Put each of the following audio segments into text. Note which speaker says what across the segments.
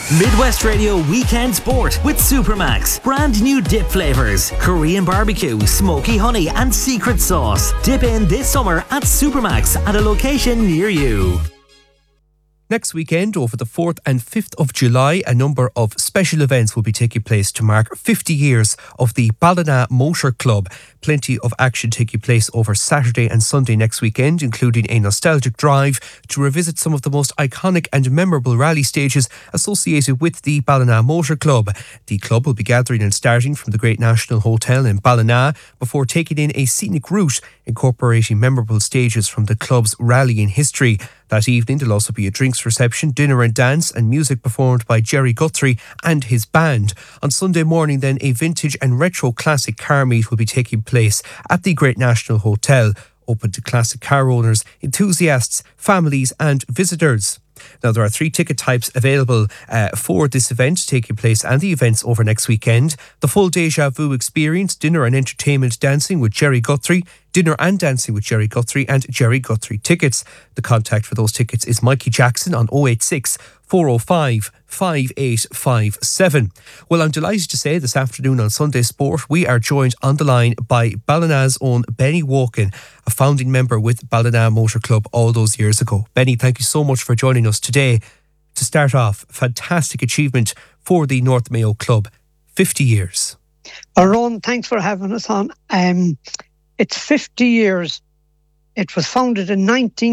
Speaker 1: Midwest Radio Weekend Sport with Supermax. Brand new dip flavours. Korean barbecue, smoky honey and secret sauce. Dip in this summer at Supermax at a location near you.
Speaker 2: Next weekend, over the 4th and 5th of July, a number of special events will be taking place to mark 50 years of the Ballina Motor Club. Plenty of action taking place over Saturday and Sunday next weekend, including a nostalgic drive to revisit some of the most iconic and memorable rally stages associated with the Ballina Motor Club. The club will be gathering and starting from the Great National Hotel in Ballina before taking in a scenic route incorporating memorable stages from the club's rallying history. That evening, there'll also be a drinks reception, dinner and dance, and music performed by Jerry Guthrie and his band. On Sunday morning, then, a vintage and retro classic car meet will be taking place at the Great National Hotel, open to classic car owners, enthusiasts, families and visitors. Now, there are 3 ticket types available for this event taking place and the events over next weekend. The full Deja Vu experience, dinner and entertainment dancing with Jerry Guthrie, dinner and dancing with Jerry Guthrie and Jerry Guthrie tickets. The contact for those tickets is Mikey Jackson on 086 405 5857. Well, I'm delighted to say this afternoon on Sunday Sport, we are joined on the line by Ballina's own Benny Wokin, a founding member with Ballina Motor Club all those years ago. Benny, thank you so much for joining us today. To start off, fantastic achievement for the North Mayo Club, 50 years.
Speaker 3: Ron, thanks for having us on. It's 50 years. It was founded in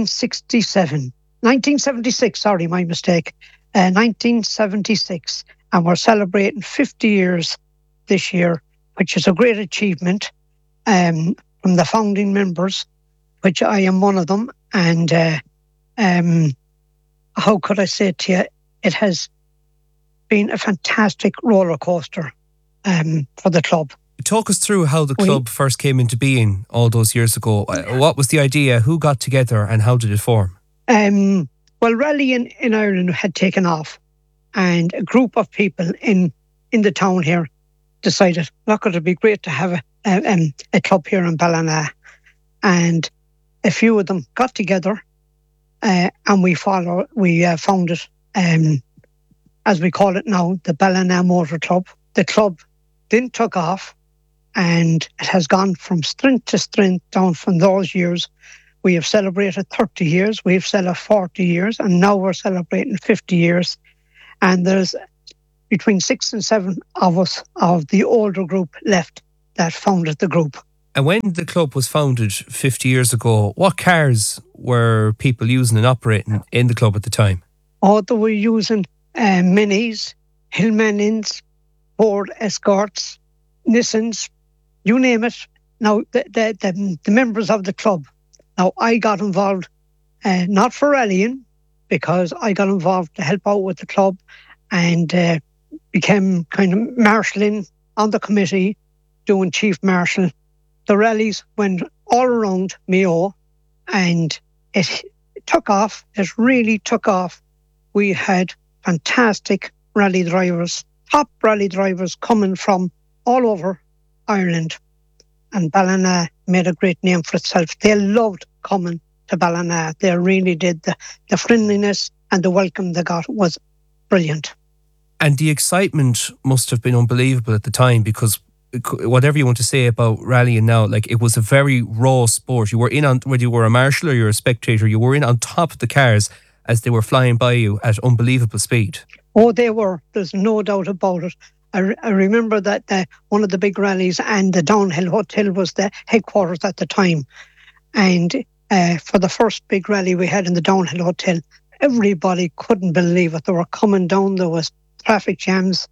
Speaker 3: 1976, sorry, my mistake. 1976, and we're celebrating 50 years this year, which is a great achievement from the founding members, which I am one of them. And how could I say it to you? It has been a fantastic roller coaster for the club.
Speaker 2: Talk us through how the club first came into being all those years ago. What was the idea? Who got together and how did it form?
Speaker 3: Well, rallying in Ireland had taken off, and a group of people in the town here decided, look, it'd be great to have a club here in Ballina. And a few of them got together and we founded, as we call it now, the Ballina Motor Club. The club then took off, and it has gone from strength to strength down from those years. We have celebrated 30 years, we've celebrated 40 years, and now we're celebrating 50 years. And there's between 6 and 7 of us, of the older group, left that founded the group.
Speaker 2: And when the club was founded 50 years ago, what cars were people using and operating in the club at the time?
Speaker 3: Oh, they were using Minis, Hillmanins, Ford Escorts, Nissans, you name it. Now, the members of the club. Now, I got involved, not for rallying, because I got involved to help out with the club and became kind of marshalling on the committee, doing chief marshal. The rallies went all around Mayo, and it took off. It really took off. We had fantastic rally drivers, top rally drivers coming from all over Ireland. And Ballina made a great name for itself. They loved coming to Ballina. They really did. The friendliness and the welcome they got was brilliant.
Speaker 2: And the excitement must have been unbelievable at the time, because whatever you want to say about rallying now, like, it was a very raw sport. You were in on, whether you were a marshal or you're a spectator, you were in on top of the cars as they were flying by you at unbelievable speed.
Speaker 3: Oh, they were. There's no doubt about it. I remember that one of the big rallies, and the Downhill Hotel was the headquarters at the time. And for the first big rally we had in the Downhill Hotel, everybody couldn't believe it. They were coming down. There was traffic jams.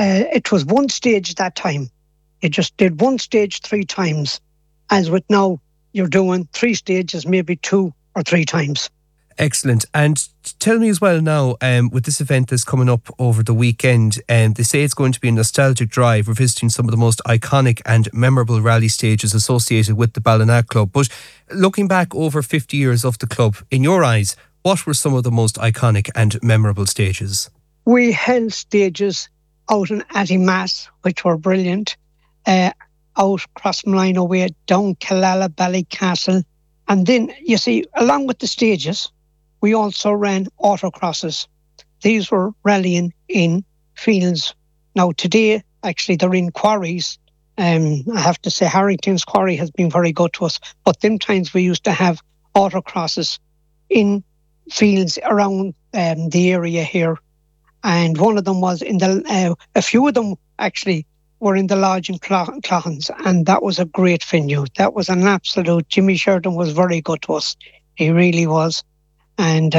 Speaker 3: It was one stage that time. You just did one stage 3 times. As with now, you're doing 3 stages, maybe 2 or 3 times.
Speaker 2: Excellent. And tell me as well now, with this event that's coming up over the weekend, they say it's going to be a nostalgic drive, revisiting some of the most iconic and memorable rally stages associated with the Ballina Club. But looking back over 50 years of the club, in your eyes, what were some of the most iconic and memorable stages?
Speaker 3: We held stages out in Attymass, which were brilliant, out Crossmline away, down Killala, Ballycastle. And then, you see, along with the stages, we also ran autocrosses. these were rallying in fields. Now today, actually, they're in quarries. I have to say Harrington's quarry has been very good to us. But them times we used to have autocrosses in fields around the area here. And one of them was a few of them actually were in the lodge in Clohans, and that was a great venue. That was an absolute, Jimmy Sheridan was very good to us. He really was. And,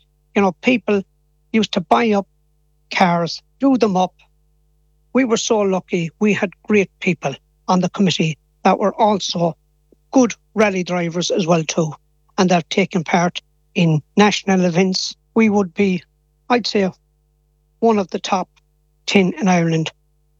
Speaker 3: people used to buy up cars, do them up. We were so lucky. We had great people on the committee that were also good rally drivers as well too. And they've taken part in national events. We would be, I'd say, one of the top 10 in Ireland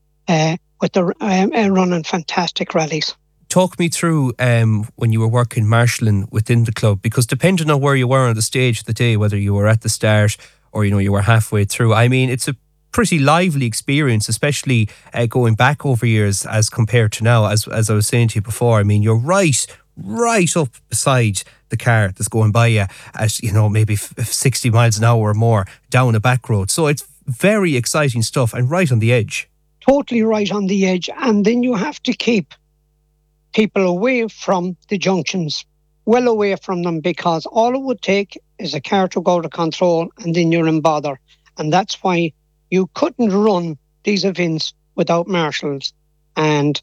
Speaker 3: with the running fantastic rallies.
Speaker 2: Talk me through when you were working marshalling within the club, because depending on where you were on the stage of the day, whether you were at the start or you were halfway through, I mean, it's a pretty lively experience, especially going back over years as compared to now. As I was saying to you before, I mean, you're right up beside the car that's going by you at maybe 60 miles an hour or more down a back road. So it's very exciting stuff and right on the edge.
Speaker 3: Totally right on the edge. And then you have to keep people away from the junctions, well away from them, because all it would take is a car to go out of control and then you're in bother. And that's why you couldn't run these events without marshals. And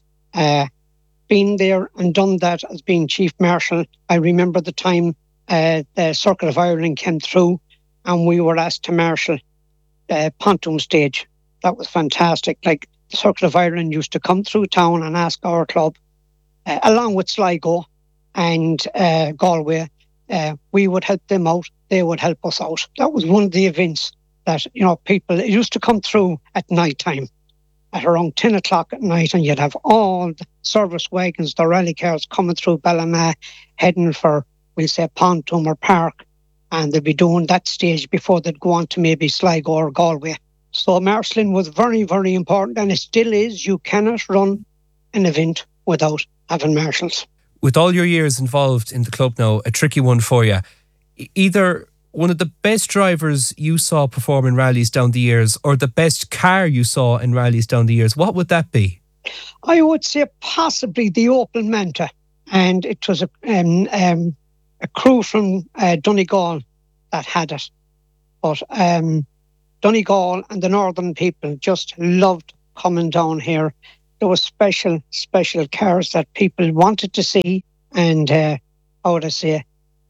Speaker 3: being there and done that as being chief marshal, I remember the time the Circuit of Ireland came through and we were asked to marshal Pontoon Stage. That was fantastic. Like, the Circuit of Ireland used to come through town and ask our club, along with Sligo and Galway, we would help them out, they would help us out. That was one of the events that, people, it used to come through at night time, at around 10 o'clock at night, and you'd have all the service wagons, the rally cars coming through Ballina, heading for, we'll say, Pontoon or Park, and they'd be doing that stage before they'd go on to maybe Sligo or Galway. So marshalling was very, very important, and it still is. You cannot run an event without having marshals.
Speaker 2: With all your years involved in the club now, a tricky one for you. Either one of the best drivers you saw perform in rallies down the years, or the best car you saw in rallies down the years, what would that be?
Speaker 3: I would say possibly the Opel Manta, and it was a crew from Donegal that had it. But Donegal and the northern people just loved coming down here. There was special cars that people wanted to see, and how would I say,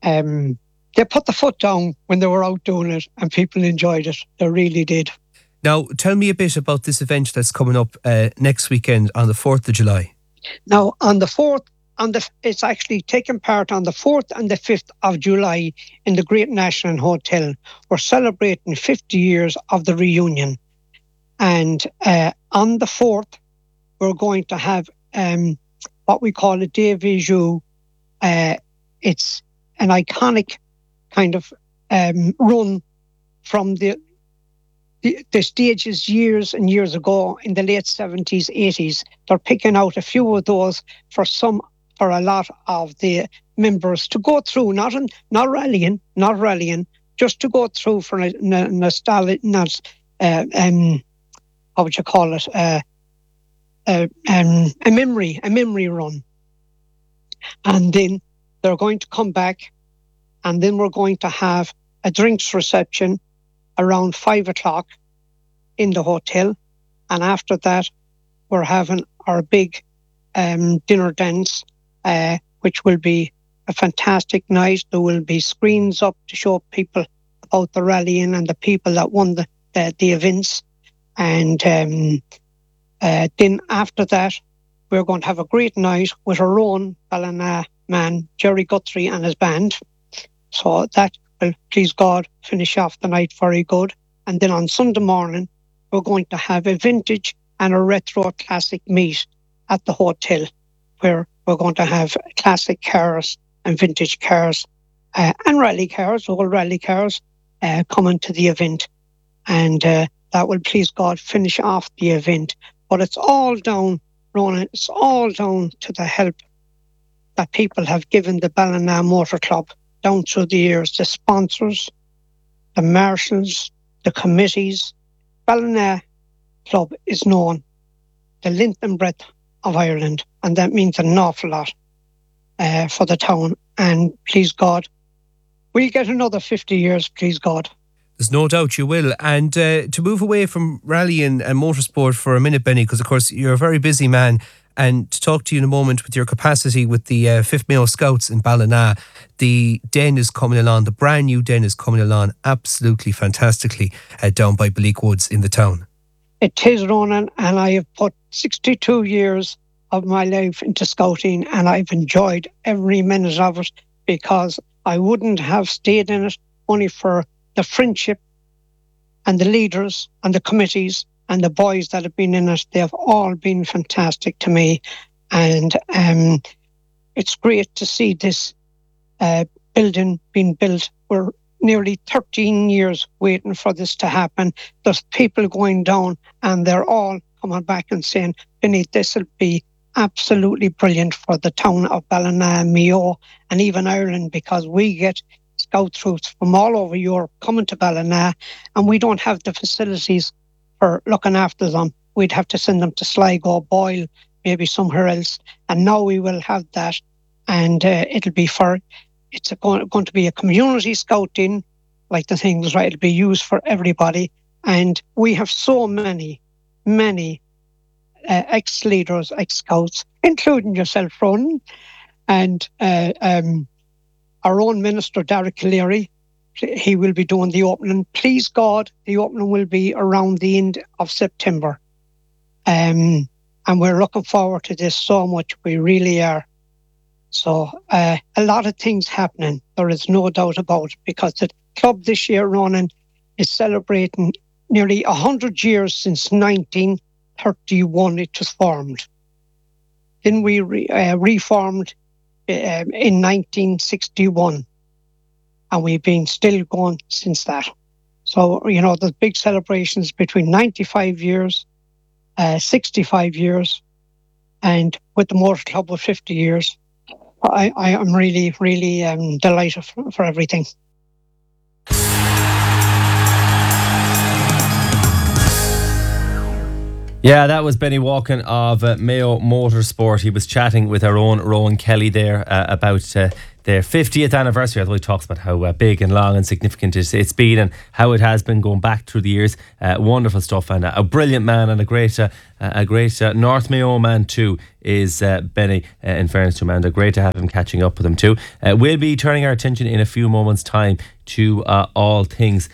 Speaker 3: they put the foot down when they were out doing it, and people enjoyed it. They really did.
Speaker 2: Now, tell me a bit about this event that's coming up next weekend on the 4th of July.
Speaker 3: Now, on the 4th, it's actually taking part on the 4th and the 5th of July in the Great National Hotel. We're celebrating 50 years of the reunion. And on the 4th, we're going to have what we call a day visu. It's an iconic kind of run from the stages years and years ago in the late 70s, 80s. They're picking out a few of those for a lot of the members to go through, not rallying, just to go through for a nostalgic, how would you call it? A memory run. And then they're going to come back, and then we're going to have a drinks reception around 5 o'clock in the hotel. And after that, we're having our big dinner dance, which will be a fantastic night. There will be screens up to show people about the rallying and the people that won the events. And then after that, we're going to have a great night with our own Ballina man, Jerry Guthrie, and his band. So that will, please God, finish off the night very good. And then on Sunday morning, we're going to have a vintage and a retro classic meet at the hotel, where we're going to have classic cars and vintage cars and rally cars, old rally cars, coming to the event. And that will, please God, finish off the event. But it's all down, Ronan, it's all down to the help that people have given the Ballina Motor Club down through the years. The sponsors, the marshals, the committees. Ballina Club is known the length and breadth of Ireland, and that means an awful lot for the town. And please God, we'll get another 50 years, please God.
Speaker 2: There's no doubt you will. And to move away from rally and motorsport for a minute, Benny, because of course you're a very busy man, and to talk to you in a moment with your capacity with the 5th Mayo Scouts in Ballina, the den is coming along, the brand new den is coming along absolutely fantastically down by Bleak Woods in the town.
Speaker 3: It is, Ronan, and I have put 62 years of my life into scouting, and I've enjoyed every minute of it, because I wouldn't have stayed in it only for the friendship and the leaders and the committees and the boys that have been in it. They have all been fantastic to me, and it's great to see this building being built. We're nearly 13 years waiting for this to happen. There's people going down, and they're all coming back and saying, Benny, this will be absolutely brilliant for the town of Ballina, Mayo, and even Ireland, because we get scout routes from all over Europe coming to Ballina, and we don't have the facilities for looking after them. We'd have to send them to Sligo, Boyle, maybe somewhere else. And now we will have that, and it's going to be a community scouting, like the things, right? It'll be used for everybody. And we have so many ex-leaders, ex-scouts, including yourself, Ron, and our own minister, Derek Leary. He will be doing the opening. Please God, the opening will be around the end of September. And we're looking forward to this so much. We really are. So a lot of things happening. There is no doubt about it, because the club this year, Ronan, is celebrating nearly 100 years since 1931 it was formed. Then we reformed in 1961. And we've been still going since that. So, there's big celebrations between 95 years, 65 years, and with the Motor Club with 50 years. I am really, really delighted for everything.
Speaker 4: Yeah, that was Benny Walken of Mayo Motorsport. He was chatting with our own Rowan Kelly there about their 50th anniversary. Although he talks about how big and long and significant it's been, and how it has been going back through the years. Wonderful stuff, and a brilliant man, and a great North Mayo man too is Benny, in fairness to Amanda. Great to have him, catching up with him too. We'll be turning our attention in a few moments' time to all things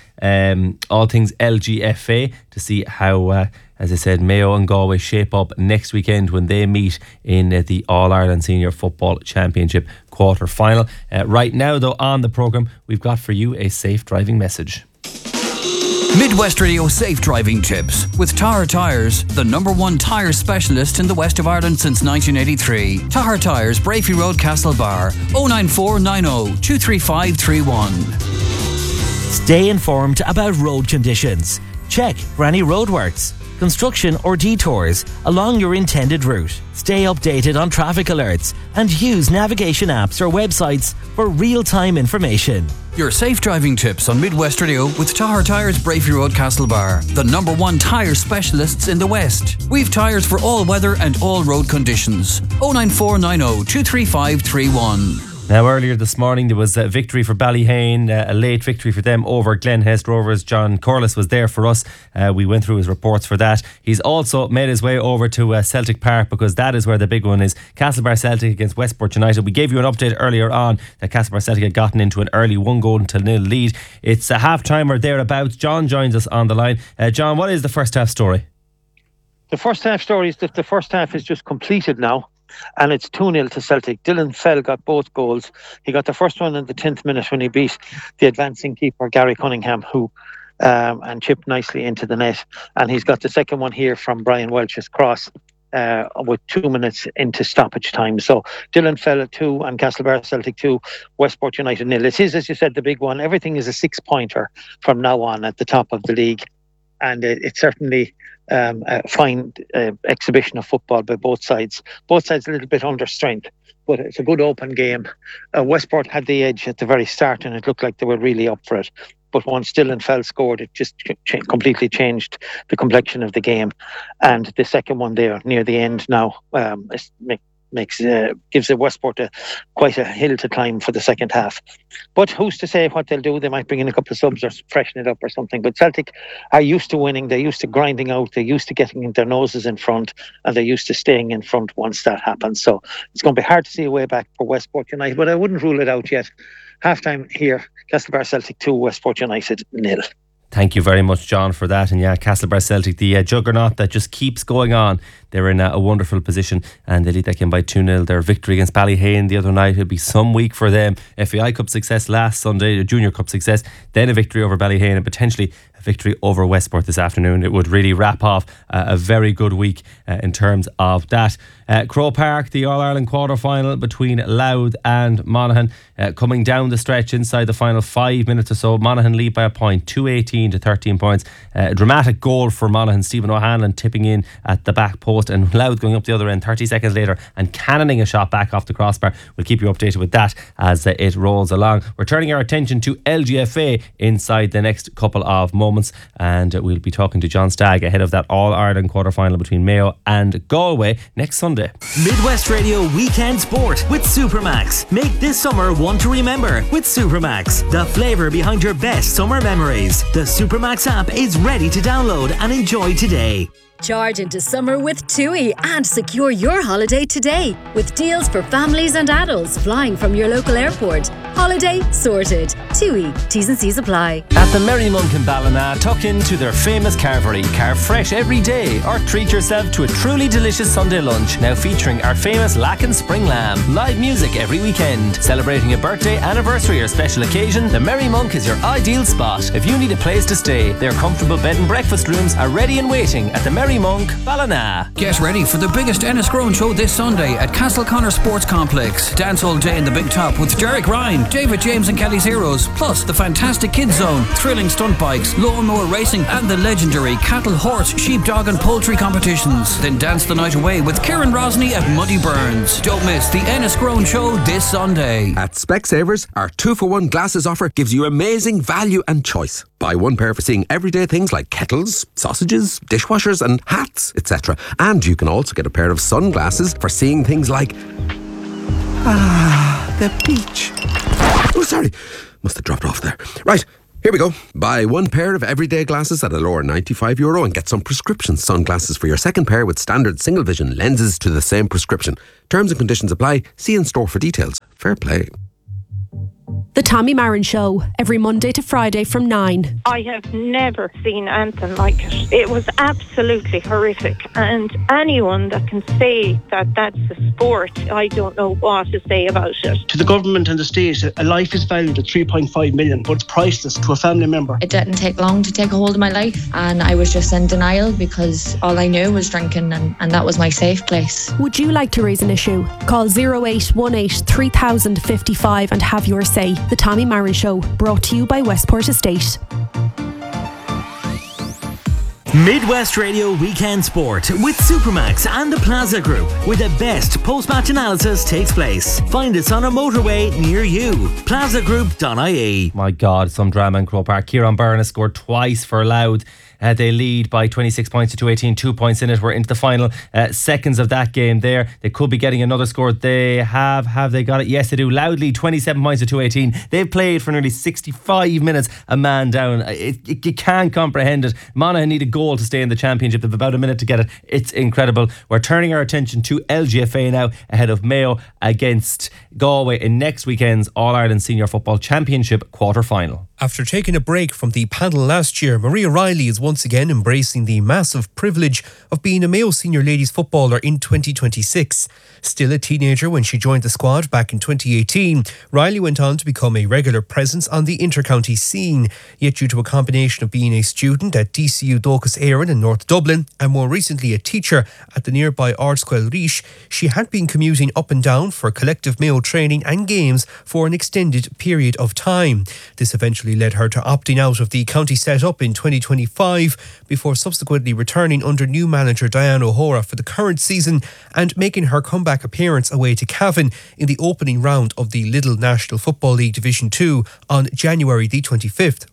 Speaker 4: LGFA, to see how as I said, Mayo and Galway shape up next weekend when they meet in the All-Ireland Senior Football Championship quarter-final. Right now, though, on the programme, we've got for you a safe driving message.
Speaker 5: Midwest Radio Safe Driving Tips with Tahar Tyres, the #1 tyre specialist in the west of Ireland since 1983. Tahar Tyres, Brafey Road, Castlebar, 09490 23531.
Speaker 1: Stay informed about road conditions. Check for any roadworks, construction or detours along your intended route. Stay updated on traffic alerts and use navigation apps or websites for real-time information.
Speaker 5: Your safe driving tips on Midwest Radio with Tahar Tyres, Brafey Road, Castlebar, the #1 tyre specialists in the West. We've tyres for all weather and all road conditions. 09490 23531.
Speaker 4: Now, earlier this morning there was a victory for Ballyhane, a late victory for them over Glenhest Rovers. John Corliss was there for us. We went through his reports for that. He's also made his way over to Celtic Park, because that is where the big one is. Castlebar Celtic against Westport United. We gave you an update earlier on that Castlebar Celtic had gotten into an early 1-0 lead. It's a half-time or thereabouts. John joins us on the line. John, what is the first half story?
Speaker 6: The first half story is that the first half is just completed now, and it's 2-0 to Celtic. Dylan Fell got both goals. He got the first one in the 10th minute when he beat the advancing keeper Gary Cunningham, who and chipped nicely into the net. And he's got the second one here from Brian Welch's cross with 2 minutes into stoppage time. So Dylan Fell at 2 and Castlebar Celtic 2, Westport United 0. It is, as you said, the big one. Everything is a 6-pointer from now on at the top of the league. And it's certainly a fine exhibition of football by both sides. Both sides a little bit under strength, but it's a good open game. Westport had the edge at the very start, and it looked like they were really up for it. but once Dylan Fell scored, it just completely changed the complexion of the game. And the second one there near the end now gives the Westport quite a hill to climb for the second half. But who's to say what they'll do? They might bring in a couple of subs or freshen it up or something. But Celtic are used to winning. They're used to grinding out. They're used to getting their noses in front, and they're used to staying in front once that happens. So it's going to be hard to see a way back for Westport United, but I wouldn't rule it out yet. Half-time here, Castlebar Celtic 2, Westport United 0.
Speaker 4: Thank you very much, John, for that. And yeah, Castlebar Celtic, the juggernaut that just keeps going on. They're in a wonderful position, and they lead that game by 2-0. Their victory against Ballyhane the other night, it'll be some week for them. FAI Cup success last Sunday, a Junior Cup success, then a victory over Ballyhane, and potentially a victory over Westport this afternoon. It would really wrap off a very good week in terms of that. Croke Park, the All-Ireland quarter-final between Louth and Monaghan, coming down the stretch inside the final 5 minutes or so. Monaghan lead by a point, 2-18 to 13 points. A dramatic goal for Monaghan, Stephen O'Hanlon tipping in at the back post, and Louth going up the other end 30 seconds later and cannoning a shot back off the crossbar. We'll keep you updated with that as it rolls along. We're turning our attention to LGFA inside the next couple of moments, and we'll be talking to John Stagg ahead of that All-Ireland quarter-final between Mayo and Galway next Sunday.
Speaker 1: Midwest Radio Weekend Sport with Supermax. Make this summer one to remember with Supermax, the flavour behind your best summer memories. The Supermax app is ready to download and enjoy today.
Speaker 7: Charge into summer with TUI and secure your holiday today with deals for families and adults flying from your local airport. Holiday sorted. TUI. T's and C's apply.
Speaker 8: At the Merry Monk in Ballina, tuck into their famous carvery. Carve fresh every day or treat yourself to a truly delicious Sunday lunch. Now featuring our famous Lacken Spring Lamb. Live music every weekend. Celebrating a birthday, anniversary or special occasion, the Merry Monk is your ideal spot. If you need a place to stay, their comfortable bed and breakfast rooms are ready and waiting at the Merry Monk, Ballina.
Speaker 5: Get ready for the biggest Enniscrone show this Sunday at Castleconnor Sports Complex. Dance all day in the Big Top with Derek Ryan, David James and Kelly's Heroes, plus the fantastic Kids Zone, thrilling stunt bikes, lawnmower racing and the legendary cattle, horse, sheep, dog and poultry competitions. Then dance the night away with Kieran Rosny at Muddy Burns. Don't miss the Enniscrone show this Sunday.
Speaker 9: At Specsavers, our 2-for-1 glasses offer gives you amazing value and choice. Buy one pair for seeing everyday things like kettles, sausages, dishwashers and hats, etc. And you can also get a pair of sunglasses for seeing things like the beach. Oh, sorry. Must have dropped off there. Right, here we go. Buy one pair of everyday glasses at a lower €95 and get some prescription sunglasses for your second pair with standard single vision lenses to the same prescription. Terms and conditions apply. See in store for details. Fair play.
Speaker 10: The Tommy Marin Show, every Monday to Friday from 9.
Speaker 11: I have never seen anything like it. It was absolutely horrific. And anyone that can say that that's a sport, I don't know what to say about it.
Speaker 12: To the government and the state, a life is valued at 3.5 million, but it's priceless to a family member.
Speaker 13: It didn't take long to take a hold of my life, and I was just in denial because all I knew was drinking, and that was my safe place.
Speaker 10: Would you like to raise an issue? Call 0818 3055 and have your say. The Tommy Marin Show, brought to you by Westport Estate.
Speaker 1: Midwest Radio Weekend Sport with Supermax and the Plaza Group, where the best post-match analysis takes place. Find us on a motorway near you. plazagroup.ie.
Speaker 4: My God, some drama in Croke Park. Kieran Byrne has scored twice for Louth. They lead by 26 points to 218, 2 points in it. We're into the final seconds of that game there. They could be getting another score. They have they got it? Yes, they do. Louth lead 27 points to 218. They've played for nearly 65 minutes, a man down. You can't comprehend it. Monaghan need a goal to stay in the championship. They've about a minute to get it. It's incredible. We're turning our attention to LGFA now ahead of Mayo against Galway in next weekend's All-Ireland Senior Football Championship quarter-final.
Speaker 2: After taking a break from the panel last year, Maria Riley is once again embracing the massive privilege of being a Mayo senior ladies footballer in 2026. Still a teenager when she joined the squad back in 2018, Riley went on to become a regular presence on the inter-county scene. Yet due to a combination of being a student at DCU Docus Éireann in North Dublin and more recently a teacher at the nearby Ardscoil Rís, she had been commuting up and down for collective Mayo training and games for an extended period of time. This eventually led her to opting out of the county set-up in 2025 before subsequently returning under new manager Diane O'Hora for the current season and making her comeback appearance away to Cavan in the opening round of the Lidl National Football League Division 2 on January the 25th.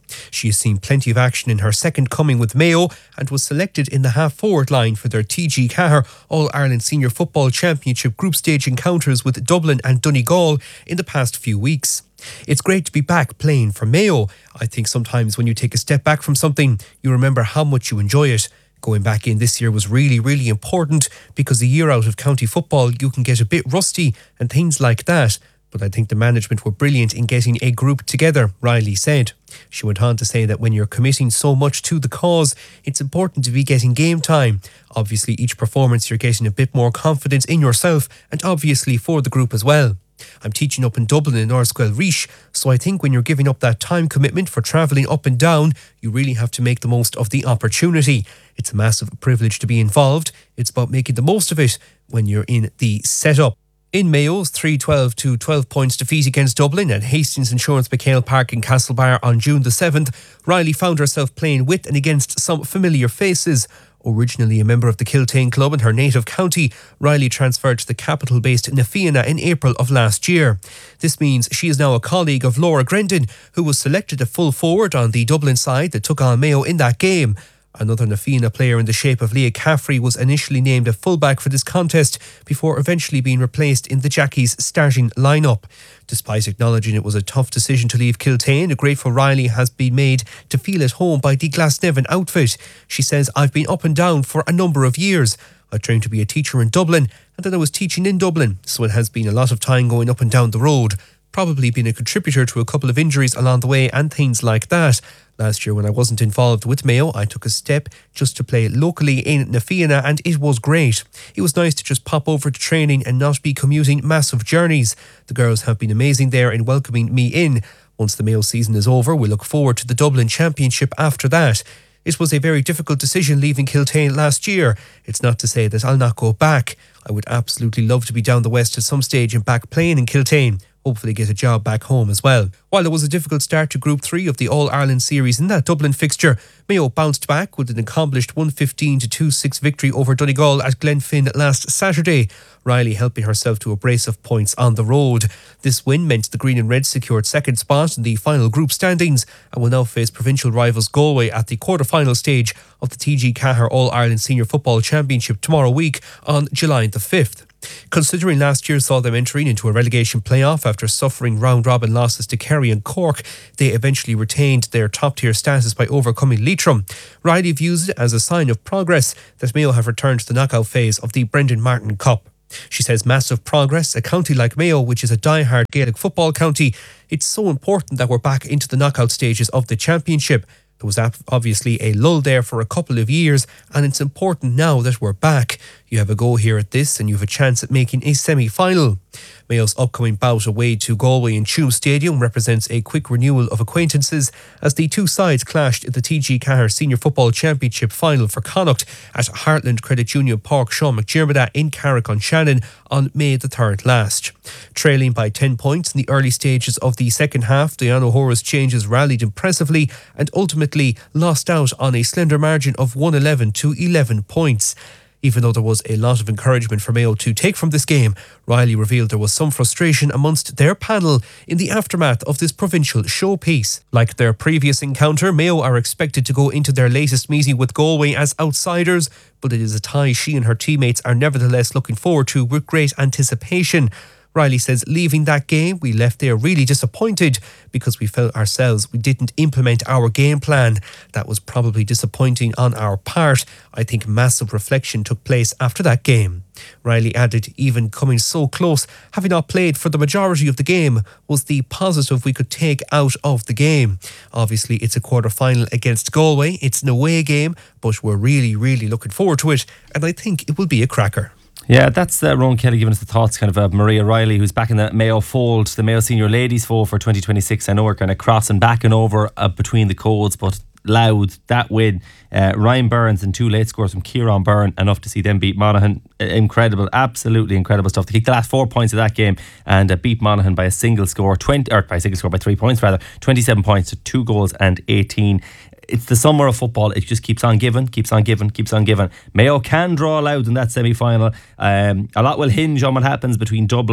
Speaker 2: She has seen plenty of action in her second coming with Mayo and was selected in the half-forward line for their TG Cahir All-Ireland Senior Football Championship group stage encounters with Dublin and Donegal in the past few weeks. It's great to be back playing for Mayo. I think sometimes when you take a step back from something, you remember how much you enjoy it. Going back in this year was really, really important because a year out of county football, you can get a bit rusty and things like that. But I think the management were brilliant in getting a group together, Riley said. She went on to say that when you're committing so much to the cause, it's important to be getting game time. Obviously, each performance you're getting a bit more confidence in yourself and obviously for the group as well. I'm teaching up in Dublin in Orsquell Reach, so I think when you're giving up that time commitment for travelling up and down, you really have to make the most of the opportunity. It's a massive privilege to be involved. It's about making the most of it when you're in the setup. In Mayo's 3-12 to 12 points defeat against Dublin at Hastings Insurance McHale Park in Castlebar on June the 7th, Riley found herself playing with and against some familiar faces. Originally a member of the Kiltane club in her native county, Riley transferred to the capital-based Na Fianna in April of last year. This means she is now a colleague of Laura Grendon, who was selected a full forward on the Dublin side that took on Mayo in that game. Another Na Fianna player in the shape of Leah Caffrey was initially named a fullback for this contest before eventually being replaced in the Jackies' starting lineup. Despite acknowledging it was a tough decision to leave Kiltane, a grateful Riley has been made to feel at home by the Glasnevin outfit. She says, "I've been up and down for a number of years. I trained to be a teacher in Dublin and then I was teaching in Dublin, so it has been a lot of time going up and down the road. Probably been a contributor to a couple of injuries along the way and things like that. Last year when I wasn't involved with Mayo, I took a step just to play locally in Na Fianna and it was great. It was nice to just pop over to training and not be commuting massive journeys. The girls have been amazing there in welcoming me in. Once the Mayo season is over, we look forward to the Dublin Championship after that. It was a very difficult decision leaving Kiltane last year. It's not to say that I'll not go back. I would absolutely love to be down the west at some stage and back playing in Kiltane. Hopefully get a job back home as well." While it was a difficult start to Group 3 of the All-Ireland Series in that Dublin fixture, Mayo bounced back with an accomplished 115-2-6 victory over Donegal at Glenfin last Saturday. Riley helping herself to a brace of points on the road. This win meant the Green and Red secured second spot in the final group standings and will now face provincial rivals Galway at the quarter-final stage of the TG Cahir All-Ireland Senior Football Championship tomorrow week on July the 5th. Considering last year saw them entering into a relegation playoff after suffering round-robin losses to Kerry and Cork, they eventually retained their top-tier status by overcoming Leitrim. Riley views it as a sign of progress that Mayo have returned to the knockout phase of the Brendan Martin Cup. She says massive progress. A county like Mayo, which is a die-hard Gaelic football county, it's so important that we're back into the knockout stages of the championship. There was obviously a lull there for a couple of years, and it's important now that we're back. You have a go here at this and you have a chance at making a semi-final. Mayo's upcoming bout away to Galway in Tuam Stadium represents a quick renewal of acquaintances as the two sides clashed in the TG Cahir Senior Football Championship final for Connacht at Heartland Credit Union Park Sean McDermott in Carrick-on-Shannon on May the 3rd last. Trailing by 10 points in the early stages of the second half, Diana O'Hora's changes rallied impressively and ultimately lost out on a slender margin of 111 to 11 points. Even though there was a lot of encouragement for Mayo to take from this game, Riley revealed there was some frustration amongst their panel in the aftermath of this provincial showpiece. Like their previous encounter, Mayo are expected to go into their latest meeting with Galway as outsiders, but it is a tie she and her teammates are nevertheless looking forward to with great anticipation. Riley says leaving that game, we left there really disappointed because we felt ourselves we didn't implement our game plan. That was probably disappointing on our part. I think massive reflection took place after that game. Riley added even coming so close, having not played for the majority of the game, was the positive we could take out of the game. Obviously it's a quarter-final against Galway, it's an away game, but we're really, really looking forward to it and I think it will be a cracker.
Speaker 4: Yeah, that's Rowan Kelly giving us the thoughts kind of Maria Riley, who's back in the Mayo fold, the Mayo Senior Ladies fold for 2026. I know we're kind of crossing back and over between the codes, but loud, that win. Ryan Burns and two late scores from Kieran Byrne, enough to see them beat Monaghan. Incredible, absolutely incredible stuff. They kicked the last 4 points of that game and beat Monaghan by a single score, by 3 points rather, 27 points to 2 goals and 18. It's the summer of football. It just keeps on giving, keeps on giving, keeps on giving. Mayo can draw loud in that semi-final. A lot will hinge on what happens between Dublin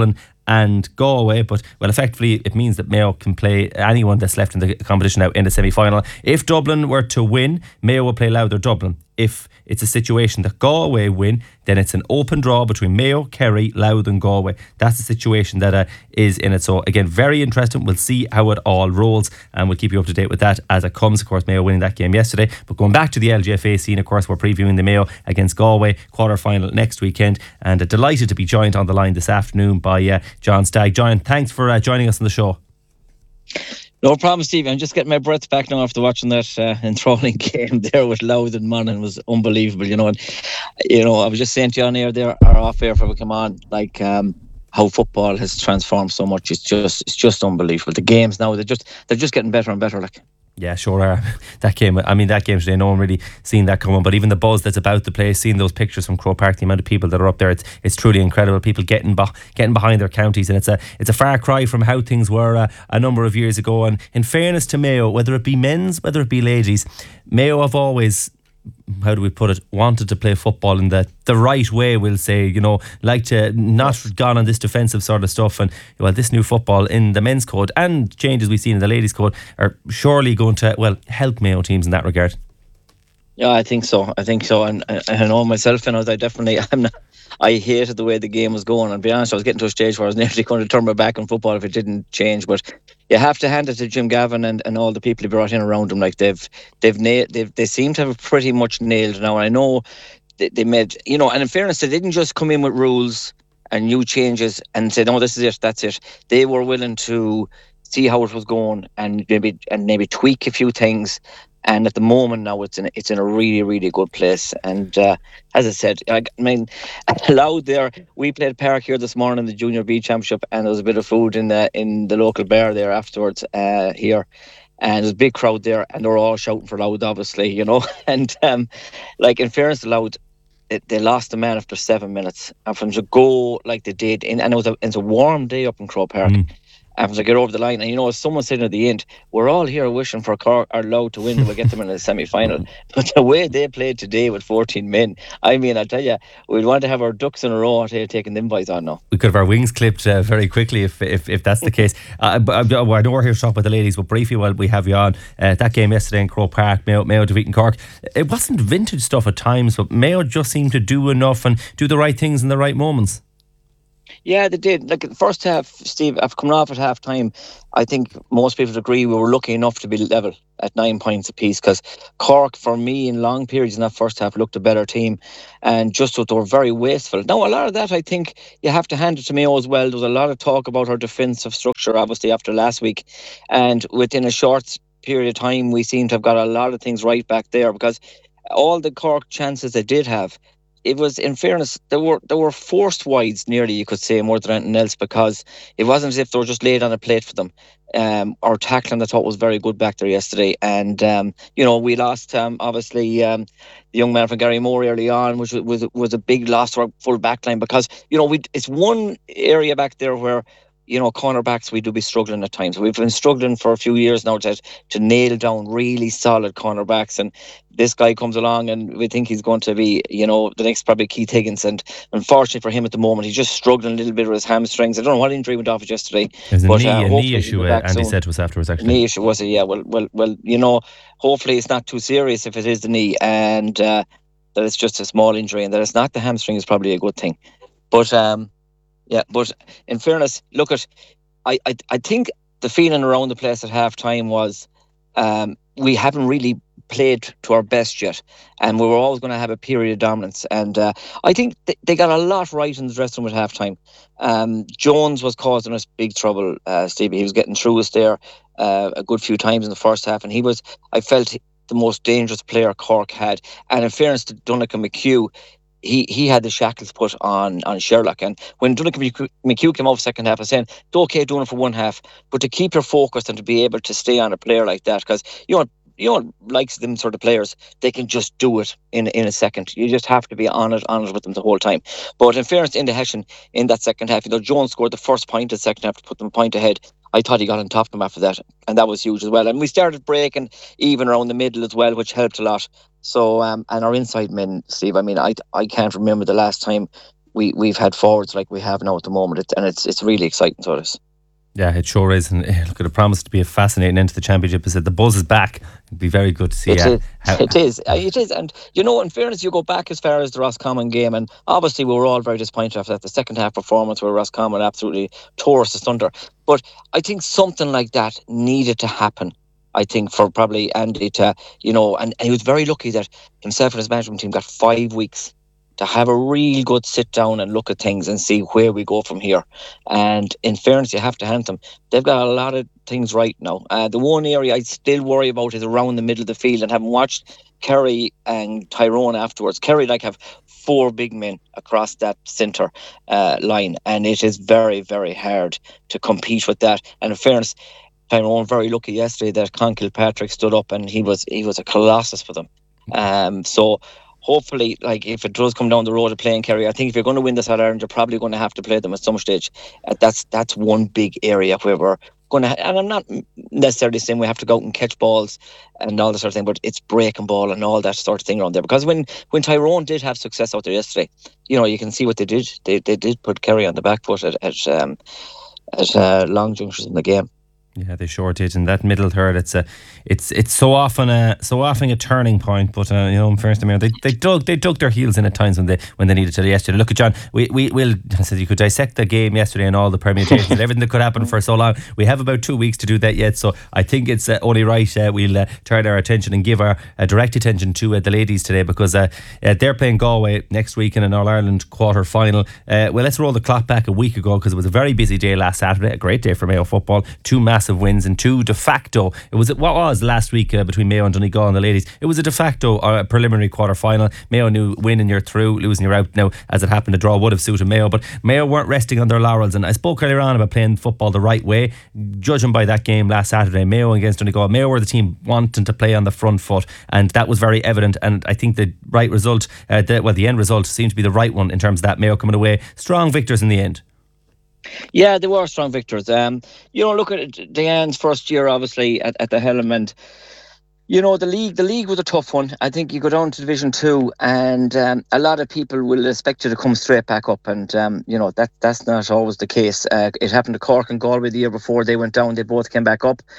Speaker 4: and Galway, but well, effectively it means that Mayo can play anyone that's left in the competition now in the semi-final. If Dublin were to win, Mayo will play Louth or Dublin. If it's a situation that Galway win, then it's an open draw between Mayo, Kerry, Louth and Galway. That's the situation that is in it. So again, very interesting. We'll see how it all rolls, and we'll keep you up to date with that as it comes. Of course, Mayo winning that game yesterday. But going back to the LGFA scene, of course, we're previewing the Mayo against Galway quarter-final next weekend, and delighted to be joined on the line this afternoon by John Stagg. John, thanks for joining us on the show.
Speaker 14: No problem, Steve. I'm just getting my breath back now after watching that enthralling game there with Louth and Monaghan. It was unbelievable, And I was just saying to you on air there, or off air before we come on, how football has transformed so much. It's just unbelievable. The games now, they're just getting better and better.
Speaker 4: Yeah, sure are. That game today, no one really seen that coming, but even the buzz that's about the place, seeing those pictures from Croke Park, the amount of people that are up there, it's truly incredible. People getting behind their counties, and it's a far cry from how things were a number of years ago. And in fairness to Mayo, whether it be men's, whether it be ladies, Mayo have always, how do we put it, wanted to play football in the right way, we'll say, like to not gone on this defensive sort of stuff. And this new football in the men's code and changes we've seen in the ladies code are surely going to help Mayo teams in that regard.
Speaker 14: Yeah, I think so. And I know myself, I hated the way the game was going, and to be honest, I was getting to a stage where I was nearly going to turn my back on football if it didn't change. But you have to hand it to Jim Gavin and all the people he brought in around him. They seem to have pretty much nailed it now. I know they made, and in fairness, they didn't just come in with rules and new changes and say, no, this is it, that's it. They were willing to see how it was going and maybe tweak a few things. And at the moment now, it's in a really, really good place. And as I said, Louth there, we played Park here this morning in the Junior B Championship, and there was a bit of food in the local bar there afterwards here. And there's a big crowd there, and they were all shouting for Louth, obviously, And in fairness to Louth, they lost the man after 7 minutes. And from to go like they did, and it's a warm day up in Croke Park. And to get over the line, and as someone said at the end, we're all here wishing for Cork or Louth to win, we'll get them in the semi-final. But the way they played today with 14 men, I tell you, we'd want to have our ducks in a row taking them boys on now.
Speaker 4: We could have our wings clipped very quickly if that's the case. I know we're here to talk about the ladies, but briefly while we have you on, that game yesterday in Croke Park, Mayo defeating Cork, it wasn't vintage stuff at times, but Mayo just seemed to do enough and do the right things in the right moments.
Speaker 14: Yeah, they did. The first half, Steve, after coming off at half time, I think most people would agree we were lucky enough to be level at 9 points apiece, because Cork, for me, in long periods in that first half, looked a better team, and just thought they were very wasteful. Now, a lot of that, I think, you have to hand it to Mayo as well. There was a lot of talk about our defensive structure, obviously, after last week, and within a short period of time, we seem to have got a lot of things right back there, because all the Cork chances they did have, it was, in fairness, there were forced wides nearly, you could say, more than anything else, because it wasn't as if they were just laid on a plate for them. Our tackling, I thought, was very good back there yesterday. And, we lost, obviously, the young man from Gary Moore early on, which was a big loss to our full back line, because, it's one area back there where, cornerbacks, we do be struggling at times. We've been struggling for a few years now to nail down really solid cornerbacks, and this guy comes along and we think he's going to be, the next probably Keith Higgins, and unfortunately for him at the moment, he's just struggling a little bit with his hamstrings. I don't know what injury went off yesterday.
Speaker 4: There's a knee issue, Andy said to us afterwards, actually.
Speaker 14: Knee issue, was it? Yeah, well, hopefully it's not too serious if it is the knee, and that it's just a small injury, and that it's not the hamstring is probably a good thing. But but in fairness, look at, I think the feeling around the place at half time was we haven't really played to our best yet, and we were always going to have a period of dominance, and I think they got a lot right in the dressing room at half time. Jones was causing us big trouble, Stevie. He was getting through us there a good few times in the first half, and he was, I felt, the most dangerous player Cork had. And in fairness to Donnchadh McHugh, he had the shackles put on Sherlock, and when Donnchadh McHugh came off second half, I was saying, it's okay doing it for one half, but to keep your focus and to be able to stay on a player like that, because likes them sort of players, they can just do it in a second. You just have to be on it with them the whole time. But in fairness to Hessian, in that second half, Jones scored the first point in the second half to put them a point ahead. I thought he got on top of them after that, and that was huge as well. And we started breaking even around the middle as well, which helped a lot. So, and our inside men, Steve, I can't remember the last time we've had forwards like we have now at the moment, and it's really exciting to us.
Speaker 4: Yeah, it sure is, and look, it promised to be a fascinating end to the championship. I said the buzz is back. It'd be very good to see.
Speaker 14: It is, and in fairness, you go back as far as the Roscommon game, and obviously we were all very disappointed after that. The second half performance where Roscommon absolutely tore us asunder. But I think something like that needed to happen. I think for probably Andy to, and he was very lucky that himself and his management team got 5 weeks to have a real good sit down and look at things and see where we go from here. And in fairness, you have to hand them, they've got a lot of things right now. The one area I still worry about is around the middle of the field, and having watched Kerry and Tyrone afterwards, Kerry have 4 big men across that centre line, and it is very, very hard to compete with that. And in fairness, Tyrone very lucky yesterday that Con Kilpatrick stood up, and he was a colossus for them. So hopefully, if it does come down the road of playing Kerry, I think if you're going to win this All Ireland, you're probably going to have to play them at some stage. That's one big area where we're going to, and I'm not necessarily saying we have to go out and catch balls and all that sort of thing, but it's breaking ball and all that sort of thing around there. Because when Tyrone did have success out there yesterday, you can see what they did. They did put Kerry on the back foot at long junctures in the game.
Speaker 4: Yeah, they sure did. In that middle third, it's so often a turning point. But in fairness to Mayo, they dug their heels in at times when they needed to yesterday. Look at John. We'll said you could dissect the game yesterday and all the permutations and everything that could happen for so long. We have about 2 weeks to do that yet, so I think it's only right we'll turn our attention and give our direct attention to the ladies today, because they're playing Galway next week in an All Ireland quarter final. Well, let's roll the clock back a week ago, because it was a very busy day last Saturday. A great day for Mayo football. 2 massive wins and 2 de facto. What was last week between Mayo and Donegal and the ladies? It was a de facto preliminary quarter final. Mayo knew winning you're through, losing you're out. Now, as it happened, a draw would have suited Mayo, but Mayo weren't resting on their laurels. And I spoke earlier on about playing football the right way. Judging by that game last Saturday, Mayo against Donegal, Mayo were the team wanting to play on the front foot, and that was very evident. And I think the right result, the end result seemed to be the right one in terms of that. Mayo coming away strong victors in the end.
Speaker 14: Yeah, they were strong victors. Look at Diane's first year, obviously, at the helm, and the league was a tough one. I think you go down to Division 2, and a lot of people will expect you to come straight back up, and that's not always the case. It happened to Cork and Galway the year before they went down. They both came back up.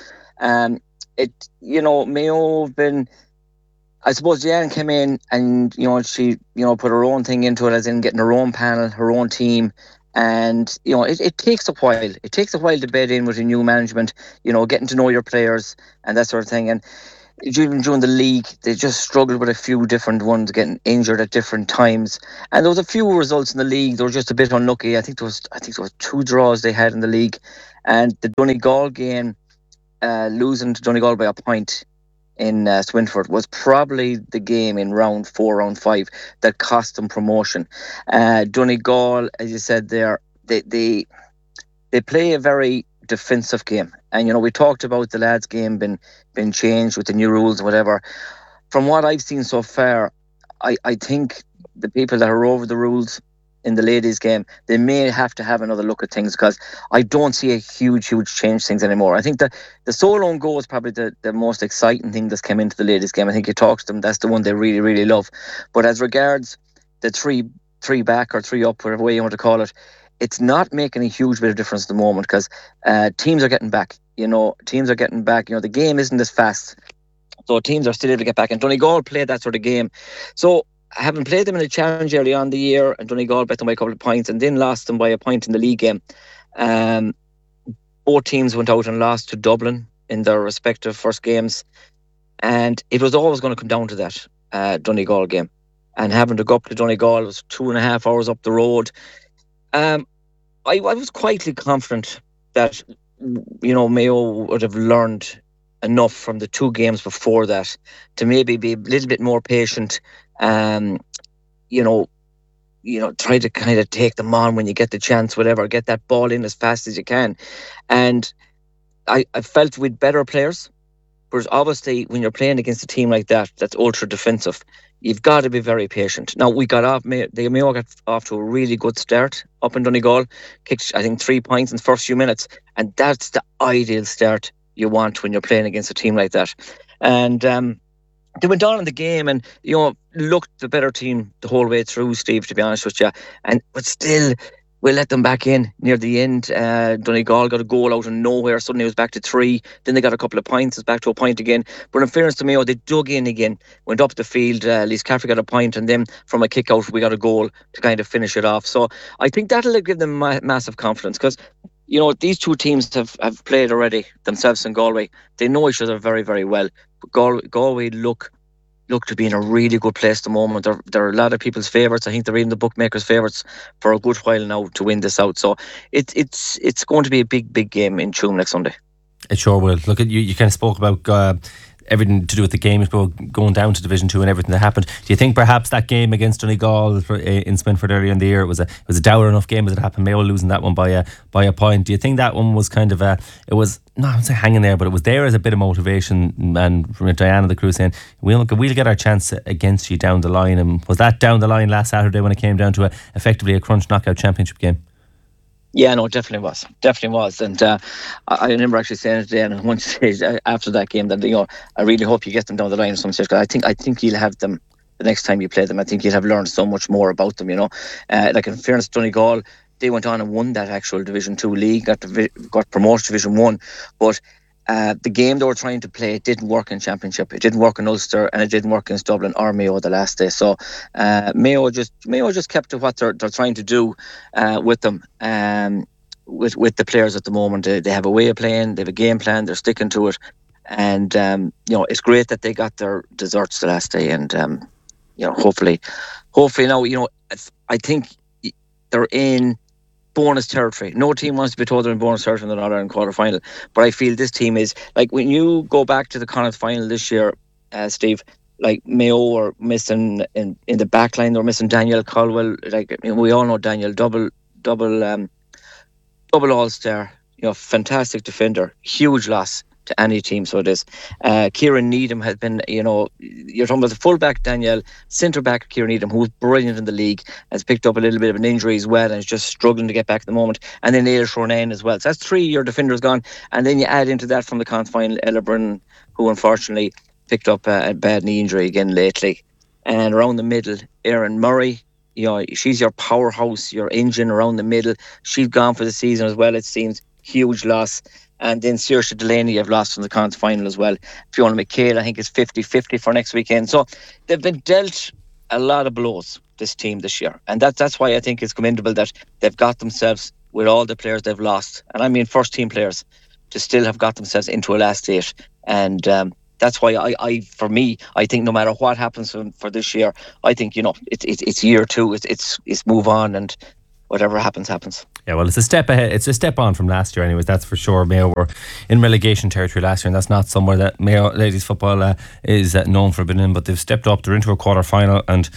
Speaker 14: Mayo have been. I suppose Diane came in, and she put her own thing into it, as in getting her own panel, her own team. And, it takes a while. It takes a while to bed in with a new management, getting to know your players and that sort of thing. And even during the league, they just struggled with a few different ones, getting injured at different times. And there was a few results in the league. They were just a bit unlucky. I think there was 2 draws they had in the league. And the Donegal game, losing to Donegal by a point in Swinford, was probably the game in round 4, round 5 that cost them promotion. Donegal, as you said there, they play a very defensive game, and we talked about the lads' game been changed with the new rules and whatever. From what I've seen so far, I think the people that are over the rules in the ladies' game, they may have to have another look at things, because I don't see a huge change things anymore. I think the solo and goal is probably the most exciting thing that's come into the ladies' game. I think you talk to them, that's the one they really, really love. But as regards the three back or 3 up, whatever way you want to call it, it's not making a huge bit of difference at the moment, because teams are getting back. Teams are getting back. The game isn't as fast, so teams are still able to get back. And Donegal played that sort of game. So having played them in a challenge early on in the year, and Donegal bet them by a couple of points and then lost them by a point in the league game, both teams went out and lost to Dublin in their respective first games, and it was always going to come down to that Donegal game. And having to go up to Donegal, it was 2.5 hours up the road. I was quietly confident that Mayo would have learned enough from the 2 games before that to maybe be a little bit more patient. Try to kind of take them on when you get the chance, whatever, get that ball in as fast as you can. And I felt with better players, but obviously when you're playing against a team like that, that's ultra defensive, you've got to be very patient. Now, Mayo got off to a really good start up in Donegal, kicked, I think, 3 points in the first few minutes, and that's the ideal start you want when you're playing against a team like that. And they went on in the game and, looked the better team the whole way through, Steve, to be honest with you. But still, we let them back in near the end. Donegal got a goal out of nowhere. Suddenly it was back to 3. Then they got a couple of points. It's back to a point again. But in fairness to Mayo, they dug in again, went up the field. Lise Caffrey got a point, and then from a kick out, we got a goal to kind of finish it off. So I think that'll give them massive confidence, because these two teams have played already, themselves and Galway. They know each other very, very well. But Galway look to be in a really good place at the moment. They're a lot of people's favourites. I think they're even the bookmakers' favourites for a good while now to win this out. So it's going to be a big game in Tuam next Sunday.
Speaker 4: It sure will. Look, you kind of spoke about everything to do with the game, going down to Division 2 and everything that happened. Do you think perhaps that game against Donegal in Spinford earlier in the year was a dour enough game as it happened? Mayo losing that one by a point. Do you think that one was kind of I wouldn't say hanging there, but it was there as a bit of motivation, and from Diana the crew saying we'll get our chance against you down the line? And was that down the line last Saturday when it came down to effectively a crunch knockout championship game?
Speaker 14: Yeah, no, definitely was. And I remember actually saying it then, and one stage after that game, that I really hope you get them down the line at some stage, because I think you'll have them the next time you play them. I think you'll have learned so much more about them. Like in fairness to Donegal, they went on and won that actual Division 2 league, got promoted to Division 1, but the game they were trying to play, it didn't work in Championship. It didn't work in Ulster, and it didn't work against Dublin or Mayo the last day. So Mayo just kept to what they're trying to do with them, with the players at the moment. They have a way of playing, they have a game plan, they're sticking to it, and it's great that they got their desserts the last day. And hopefully now, I think they're in bonus territory. No team wants to be told they're in bonus territory in the All-Ireland quarter-final. But I feel this team is, like, when you go back to the Connacht final this year, Steve, like Mayo were missing in the back line, they were missing Daniel Caldwell. Like, we all know Daniel, double All-Star, fantastic defender, huge loss to any team. So it is. Kieran Needham has been, you're talking about the full-back Daniel, centre-back Kieran Needham, who's brilliant in the league, has picked up a little bit of an injury as well and is just struggling to get back at the moment. And then Ailish Ronan as well. So that's 3 your defenders gone. And then you add into that from the Connacht final, Ella Brennan, who unfortunately picked up a bad knee injury again lately. And around the middle, Erin Murray, she's your powerhouse, your engine around the middle. She's gone for the season as well, it seems. Huge loss. And then Saoirse Delaney have lost from the Connacht final as well. Fiona McHale, I think, is 50-50 for next weekend. So they've been dealt a lot of blows, this team, this year. And that's why I think it's commendable that they've got themselves, with all the players they've lost, and I mean first team players, to still have got themselves into a last 8. And that's why I think no matter what happens for this year, I think, it's year 2. It's move on, and whatever happens.
Speaker 4: Yeah, well, it's a step ahead. It's a step on from last year, anyways. That's for sure. Mayo were in relegation territory last year, and that's not somewhere that Mayo ladies football is known for being in. But they've stepped up. They're into a quarter final, and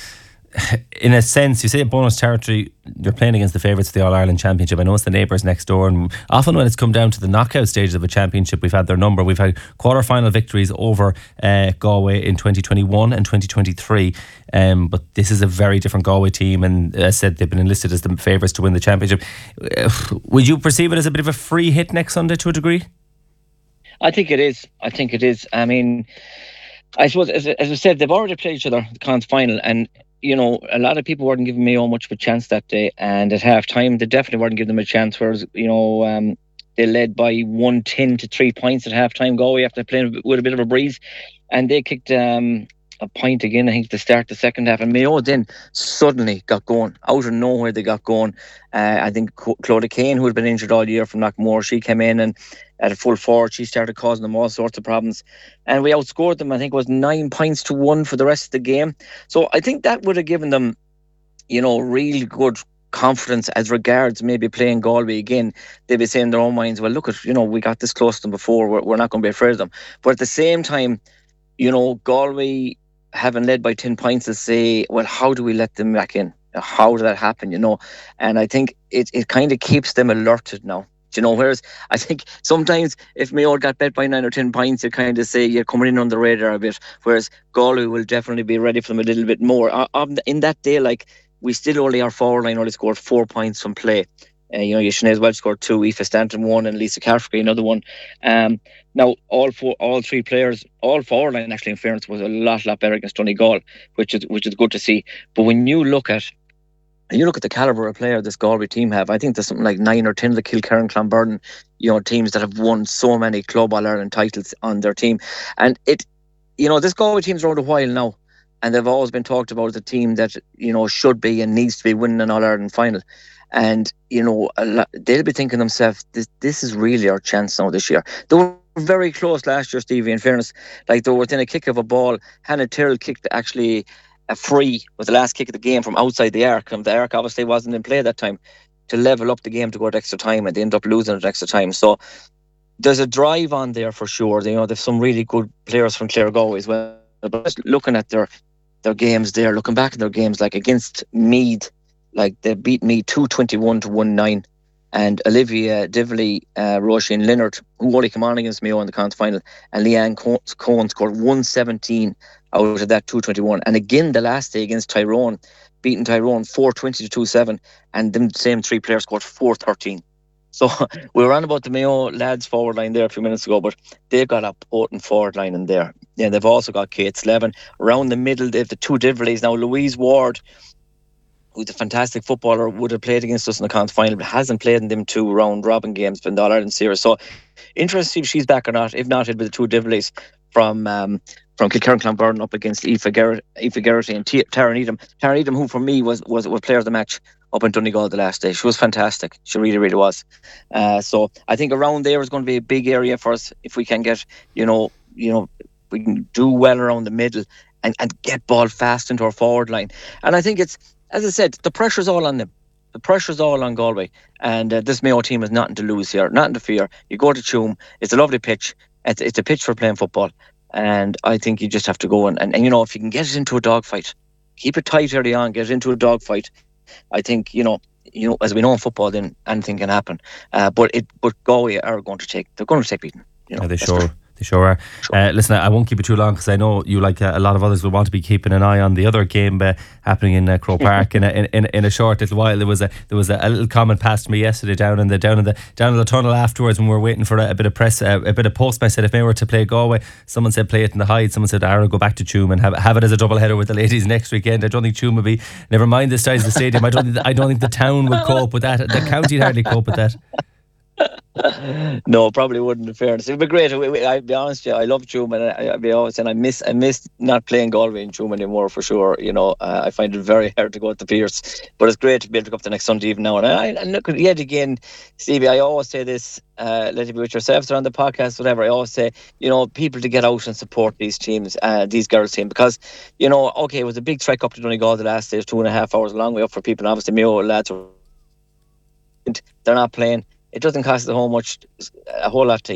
Speaker 4: in a sense, you say bonus territory, you're playing against the favourites of the All-Ireland Championship. I know it's the neighbours next door, and often when it's come down to the knockout stages of a championship, we've had their number. We've had quarter-final victories over Galway in 2021 and 2023, but this is a very different Galway team, and as I said, they've been enlisted as the favourites to win the championship. Would you perceive it as a bit of a free hit next Sunday to a degree?
Speaker 14: I think it is. I mean, I suppose, as I said, they've already played each other, the Connacht final, and a lot of people weren't giving Mayo much of a chance that day, and at half time they definitely weren't giving them a chance, whereas they led by 1-10 to 3 points at half time, Galway, after playing with a bit of a breeze, and they kicked a point again, I think, to start the second half, and Mayo then suddenly got going. Out of nowhere they got going. I think Clodagh Kane, who had been injured all year from Knockmore, she came in, and at a full forward she started causing them all sorts of problems, and we outscored them. I think it was 9 points to 1 for the rest of the game. So I think that would have given them really good confidence as regards maybe playing Galway again. They'd be saying in their own minds, well, look at, we got this close to them before, we're not going to be afraid of them. But at the same time, Galway having led by 10 points to say, well, how do we let them back in? How did that happen, And I think it kind of keeps them alerted now. Whereas I think sometimes if Mayo got bet by 9 or 10 points, you kind of say you're coming in on the radar a bit, whereas Galway will definitely be ready for them a little bit more. In that day, like, we still only, our forward line only scored 4 points from play. Sinead Welch scored 2, Aoife Stanton 1, and Lisa Carfrey another 1. Now all three players, all forward line actually in fairness was a lot better against Donegal, which is good to see. But when you look at the calibre of player this Galway team have, I think there's something like 9 or 10 of the Kilkerran, Clonburden, teams that have won so many Club All-Ireland titles on their team. And this Galway team's around a while now, and they've always been talked about as a team that, should be and needs to be winning an All-Ireland final. And, they'll be thinking themselves, this is really our chance now this year. They were very close last year, Stevie, in fairness. Like, they were within a kick of a ball. Hannah Tyrrell kicked actually a free with the last kick of the game from outside the arc. And the arc obviously wasn't in play that time to level up the game to go to extra time, and they end up losing at extra time. So there's a drive on there for sure. There's some really good players from Clare Galway as well. But just looking at their games there, looking back at their games, like against Meath, like they beat Meath 221-19, and Olivia Divley, Roisin Leonard, who only came on against Mayo in the conference final, and Leanne Cohen scored 117 out of that 221. And again the last day against Tyrone, beating Tyrone 420-27, and them same three players scored 413. So we were on about the Mayo lads forward line there a few minutes ago, but they've got a potent forward line in there. Yeah, they've also got Kate Slevin. Around the middle, they have the two Divleys. Now, Louise Ward, who's a fantastic footballer, would have played against us in the conference final, but hasn't played in them 2 round-robin games for the All-Ireland series. So, interesting to see if she's back or not. If not, it'll be the two Divleys from Kilkerran Clonburden up against Aoife Geraghty and Tara Needham. Tara Needham, who for me was player of the match up in Donegal the last day. She was fantastic. She really, really was. So I think around there is going to be a big area for us if we can get, we can do well around the middle and get ball fast into our forward line. And I think it's, as I said, the pressure's all on them. The pressure's all on Galway. And this Mayo team has nothing to lose here, nothing to fear. You go to Tuam, it's a lovely pitch. It's a pitch for playing football. And I think you just have to go and if you can get it into a dogfight, keep it tight early on, get it into a dogfight. I think, as we know in football, then anything can happen. But Galway are going to take beating.
Speaker 4: They sure are. Listen, I won't keep it too long because I know you, like a lot of others, will want to be keeping an eye on the other game happening in Croke Park in a short little while. There was a little comment passed me yesterday down in the tunnel afterwards when we were waiting for a bit of press, a bit of post. I said if they were to play Galway, someone said play it in the Hyde. Someone said go back to Tuam and have it as a double header with the ladies next weekend. I don't think Tuam would be. Never mind the size of the stadium. I don't think the town would cope with that. The county would hardly cope with that.
Speaker 14: No, probably wouldn't, in fairness. It would be great. I'll be honest with you, I love Tuam, and I'll be honest, and I miss not playing Galway in Tuam anymore for sure. I find it very hard to go at the Pierce, but it's great to be able to go up the next Sunday evening now. And look, yet again, Stevie, I always say this, let it be with yourselves or on the podcast, whatever. I always say, people to get out and support these teams, these girls' team, because, okay, it was a big trek up to Donegal the last day. It was 2.5 hours, a long way up for people, and obviously Mayo lads, they're not playing. It doesn't cost a whole lot to